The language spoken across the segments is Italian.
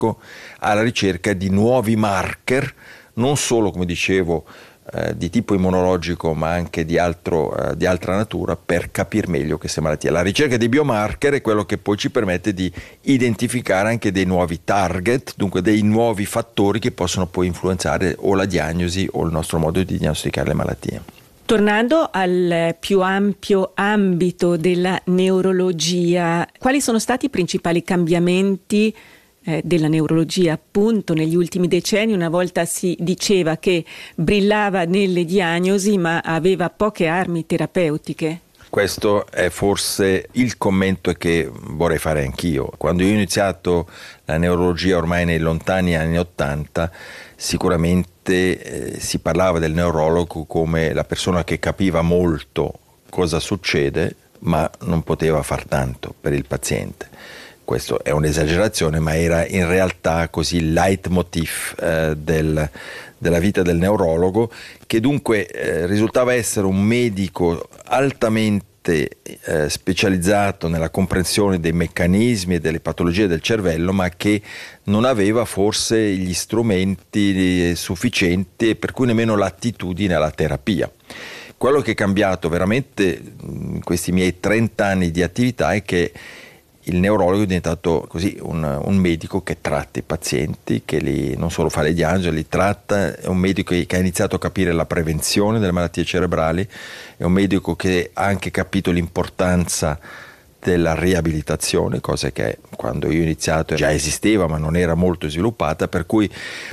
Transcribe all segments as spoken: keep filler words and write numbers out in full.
alla ricerca di nuovi marker, non solo, come dicevo, eh, di tipo immunologico, ma anche di, altro, eh, di altra natura, per capire meglio queste malattie. La ricerca dei biomarker è quello che poi ci permette di identificare anche dei nuovi target, dunque dei nuovi fattori che possono poi influenzare o la diagnosi o il nostro modo di diagnosticare le malattie. Tornando al più ampio ambito della neurologia, quali sono stati i principali cambiamenti eh, della neurologia appunto negli ultimi decenni? Una volta si diceva che brillava nelle diagnosi ma aveva poche armi terapeutiche. Questo è forse il commento che vorrei fare anch'io. Quando io ho iniziato la neurologia ormai nei lontani anni ottanta, sicuramente eh, si parlava del neurologo come la persona che capiva molto cosa succede, ma non poteva far tanto per il paziente. Questo è un'esagerazione, ma era in realtà così il leitmotiv eh, del, della vita del neurologo, che dunque eh, risultava essere un medico altamente eh, specializzato nella comprensione dei meccanismi e delle patologie del cervello, ma che non aveva forse gli strumenti sufficienti e per cui nemmeno l'attitudine alla terapia. Quello che è cambiato veramente in questi miei trenta anni di attività è che il neurologo è diventato così un, un medico che tratta i pazienti, che li, non solo fa le diagnosi, li tratta, è un medico che ha iniziato a capire la prevenzione delle malattie cerebrali, è un medico che ha anche capito l'importanza della riabilitazione, cosa che quando io ho iniziato già esisteva ma non era molto sviluppata, per cui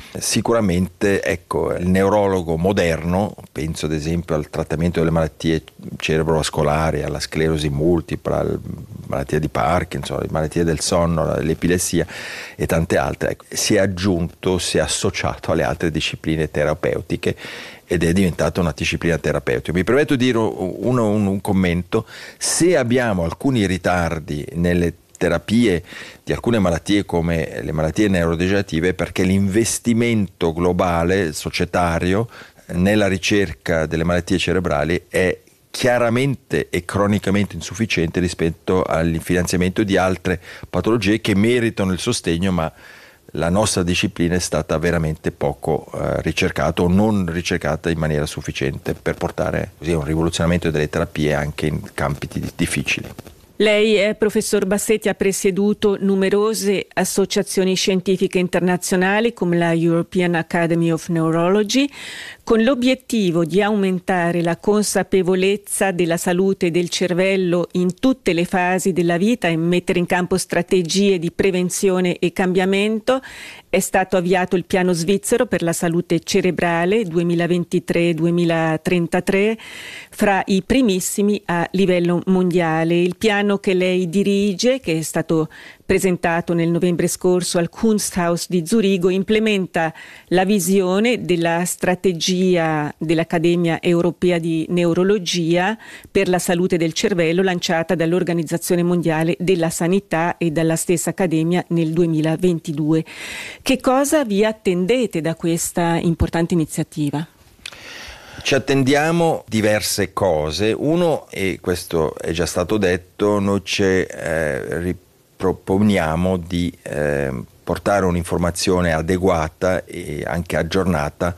sicuramente ecco, il neurologo moderno, penso ad esempio al trattamento delle malattie cerebrovascolari, alla sclerosi multipla, alla malattia di Parkinson, le malattie del sonno, l'epilessia e tante altre, ecco, si è aggiunto, si è associato alle altre discipline terapeutiche ed è diventata una disciplina terapeutica. Mi permetto di dire un, un, un commento: se abbiamo alcuni ritardi nelle terapie di alcune malattie come le malattie neurodegenerative, perché l'investimento globale societario nella ricerca delle malattie cerebrali è chiaramente e cronicamente insufficiente rispetto al finanziamento di altre patologie che meritano il sostegno, ma la nostra disciplina è stata veramente poco eh, ricercata o non ricercata in maniera sufficiente per portare così a un rivoluzionamento delle terapie anche in campi difficili. Lei, eh, professor Bassetti, ha presieduto numerose associazioni scientifiche internazionali come la European Academy of Neurology, con l'obiettivo di aumentare la consapevolezza della salute del cervello in tutte le fasi della vita e mettere in campo strategie di prevenzione e cambiamento. È stato avviato il piano svizzero per la salute cerebrale duemilaventitré duemilatrentatré, fra i primissimi a livello mondiale. Il piano che lei dirige, che è stato presentato nel novembre scorso al Kunsthaus di Zurigo, implementa la visione della strategia dell'Accademia Europea di Neurologia per la salute del cervello lanciata dall'Organizzazione Mondiale della Sanità e dalla stessa Accademia nel duemilaventidue. Che cosa vi attendete da questa importante iniziativa? Ci attendiamo diverse cose. Uno, e questo è già stato detto, noi ci eh, proponiamo di eh, portare un'informazione adeguata e anche aggiornata,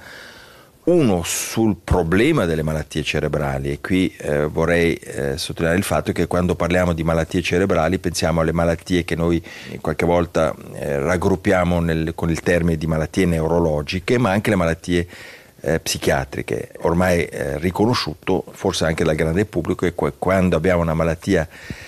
uno sul problema delle malattie cerebrali, e qui eh, vorrei eh, sottolineare il fatto che quando parliamo di malattie cerebrali pensiamo alle malattie che noi qualche volta eh, raggruppiamo nel, con il termine di malattie neurologiche, ma anche le malattie eh, psichiatriche. Ormai eh, riconosciuto, forse anche dal grande pubblico, che quando abbiamo una malattia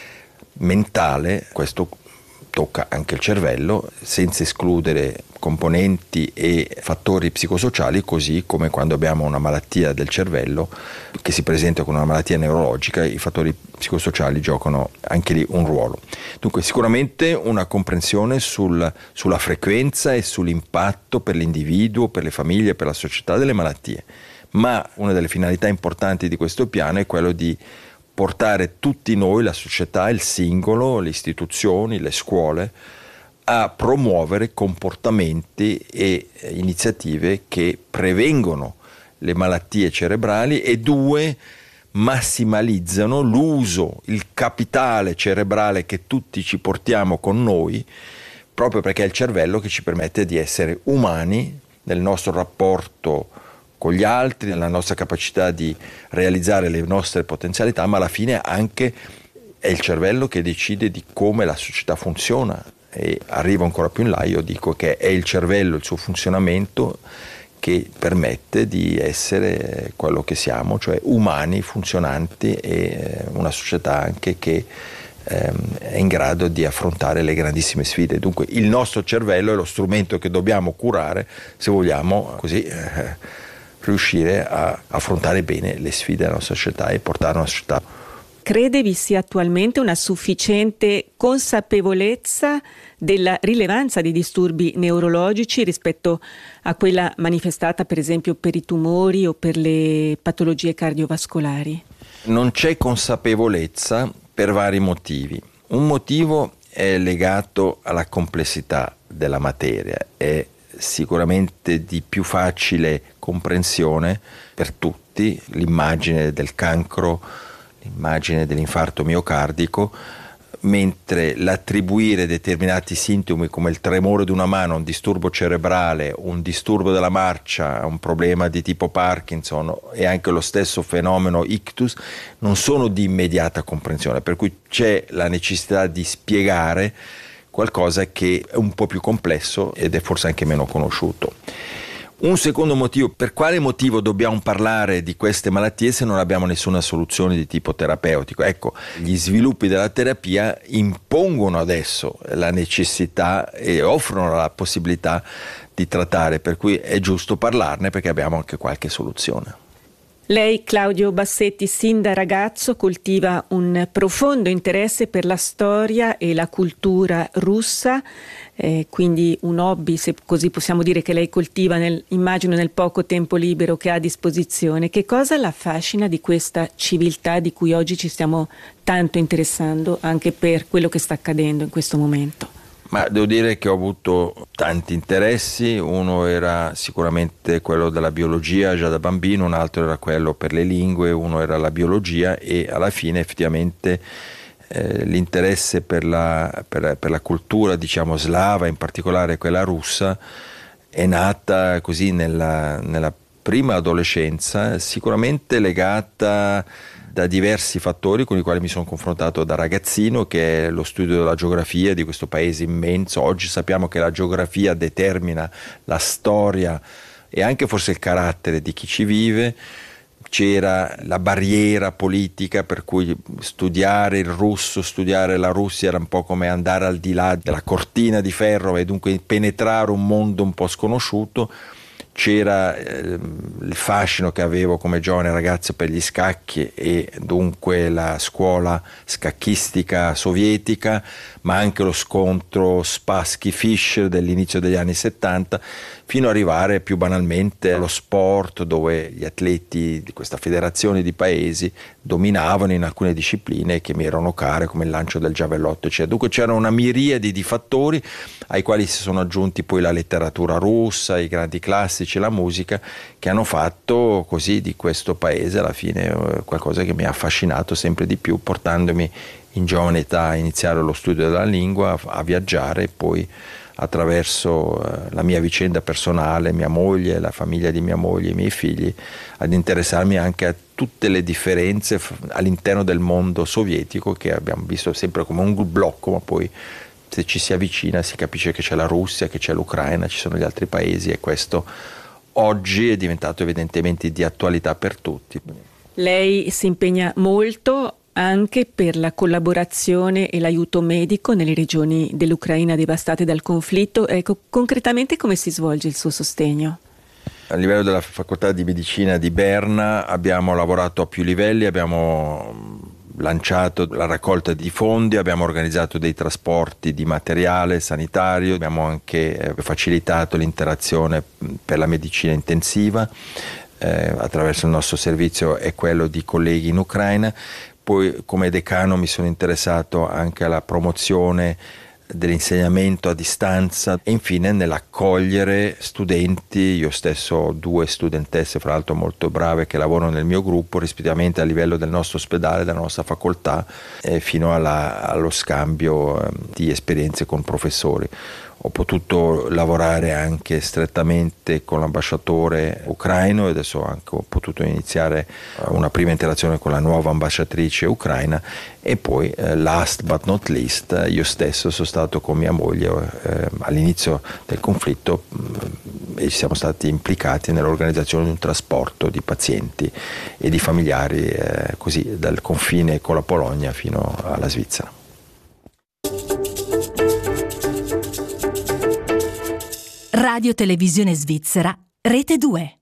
mentale, questo tocca anche il cervello, senza escludere componenti e fattori psicosociali, così come quando abbiamo una malattia del cervello che si presenta con una malattia neurologica, i fattori psicosociali giocano anche lì un ruolo. Dunque sicuramente una comprensione sul, sulla frequenza e sull'impatto per l'individuo, per le famiglie, per la società delle malattie, ma una delle finalità importanti di questo piano è quello di portare tutti noi, la società, il singolo, le istituzioni, le scuole, a promuovere comportamenti e iniziative che prevengono le malattie cerebrali e due, massimalizzano l'uso, il capitale cerebrale che tutti ci portiamo con noi proprio perché è il cervello che ci permette di essere umani nel nostro rapporto con gli altri, nella nostra capacità di realizzare le nostre potenzialità, ma alla fine anche è il cervello che decide di come la società funziona. E arrivo ancora più in là, io dico che è il cervello, il suo funzionamento, che permette di essere quello che siamo, cioè umani, funzionanti, e una società anche che ehm, è in grado di affrontare le grandissime sfide. Dunque il nostro cervello è lo strumento che dobbiamo curare se vogliamo così eh, riuscire a affrontare bene le sfide della nostra società e portare una società. Crede vi sia attualmente una sufficiente consapevolezza della rilevanza dei disturbi neurologici rispetto a quella manifestata per esempio per i tumori o per le patologie cardiovascolari? Non c'è consapevolezza per vari motivi. Un motivo è legato alla complessità della materia, è sicuramente di più facile comprensione per tutti l'immagine del cancro, l'immagine dell'infarto miocardico, mentre l'attribuire determinati sintomi come il tremore di una mano, un disturbo cerebrale, un disturbo della marcia, un problema di tipo Parkinson e anche lo stesso fenomeno ictus non sono di immediata comprensione, per cui c'è la necessità di spiegare qualcosa che è un po' più complesso ed è forse anche meno conosciuto. Un secondo motivo: per quale motivo dobbiamo parlare di queste malattie se non abbiamo nessuna soluzione di tipo terapeutico? Ecco, gli sviluppi della terapia impongono adesso la necessità e offrono la possibilità di trattare, per cui è giusto parlarne perché abbiamo anche qualche soluzione. Lei, Claudio Bassetti, sin da ragazzo coltiva un profondo interesse per la storia e la cultura russa, eh, quindi un hobby, se così possiamo dire, che lei coltiva, nel, immagino, nel poco tempo libero che ha a disposizione. Che cosa la affascina di questa civiltà di cui oggi ci stiamo tanto interessando, anche per quello che sta accadendo in questo momento? Ma devo dire che ho avuto tanti interessi. Uno era sicuramente quello della biologia già da bambino, un altro era quello per le lingue, uno era la biologia, e alla fine effettivamente eh, l'interesse per la, per, per la cultura, diciamo, slava, in particolare quella russa, è nata così nella, nella prima adolescenza, sicuramente legata da diversi fattori con i quali mi sono confrontato da ragazzino, che è lo studio della geografia di questo paese immenso. Oggi sappiamo che la geografia determina la storia e anche forse il carattere di chi ci vive. C'era la barriera politica, per cui studiare il russo, studiare la Russia era un po' come andare al di là della cortina di ferro e dunque penetrare un mondo un po' sconosciuto. C'era eh, il fascino che avevo come giovane ragazzo per gli scacchi e dunque la scuola scacchistica sovietica, ma anche lo scontro Spassky-Fischer dell'inizio degli anni settanta, fino ad arrivare più banalmente allo sport, dove gli atleti di questa federazione di paesi dominavano in alcune discipline che mi erano care, come il lancio del giavellotto, eccetera. Dunque c'era una miriade di fattori ai quali si sono aggiunti poi la letteratura russa, i grandi classici, la musica, che hanno fatto così di questo paese alla fine qualcosa che mi ha affascinato sempre di più, portandomi in giovane età a iniziare lo studio della lingua, a viaggiare, e poi attraverso eh, la mia vicenda personale, mia moglie, la famiglia di mia moglie, i miei figli, ad interessarmi anche a tutte le differenze f- all'interno del mondo sovietico, che abbiamo visto sempre come un blocco, ma poi se ci si avvicina si capisce che c'è la Russia, che c'è l'Ucraina, ci sono gli altri paesi, e questo oggi è diventato evidentemente di attualità per tutti. Lei si impegna molto anche per la collaborazione e l'aiuto medico nelle regioni dell'Ucraina devastate dal conflitto. Ecco, concretamente come si svolge il suo sostegno? A livello della facoltà di medicina di Berna abbiamo lavorato a più livelli, abbiamo lanciato la raccolta di fondi, abbiamo organizzato dei trasporti di materiale sanitario, abbiamo anche facilitato l'interazione per la medicina intensiva eh, attraverso il nostro servizio e quello di colleghi in Ucraina. Poi come decano mi sono interessato anche alla promozione dell'insegnamento a distanza e infine nell'accogliere studenti. Io stesso ho due studentesse, fra l'altro molto brave, che lavorano nel mio gruppo, rispettivamente a livello del nostro ospedale, della nostra facoltà, eh, fino alla, allo scambio eh, di esperienze con professori. Ho potuto lavorare anche strettamente con l'ambasciatore ucraino e adesso anche ho potuto iniziare una prima interazione con la nuova ambasciatrice ucraina e poi eh, last but not least io stesso sono stato con mia moglie eh, all'inizio del conflitto mh, e siamo stati implicati nell'organizzazione di un trasporto di pazienti e di familiari eh, così dal confine con la Polonia fino alla Svizzera. Radio Televisione Svizzera, Rete due.